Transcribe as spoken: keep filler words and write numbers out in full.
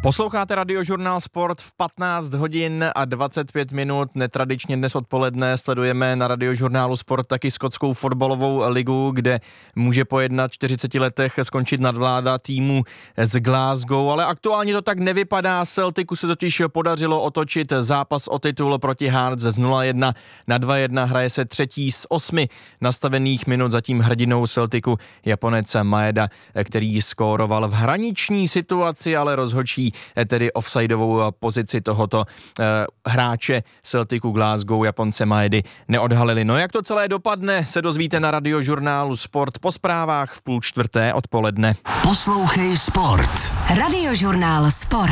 Posloucháte Radiožurnál Sport v patnáct hodin a dvacet pět minut. Netradičně dnes odpoledne sledujeme na Radiožurnálu Sport taky skotskou fotbalovou ligu, kde může po čtyřiceti letech skončit nadvláda týmu z Glasgow, ale aktuálně to tak nevypadá. Celticu se totiž podařilo otočit zápas o titul proti Hearts z nula jedna na dva jedna. Hraje se třetí z osmi nastavených minut, zatím hrdinou Celticu Japonec Maeda, který skóroval v hraniční situaci, ale rozhodčí tedy offsideovou pozici tohoto eh, hráče Celticu Glasgow Japonce Maedy neodhalili. No jak to celé dopadne, se dozvíte na Radiožurnálu Sport po zprávách v půl čtvrté odpoledne. Poslouchej Sport. Radiožurnál Sport.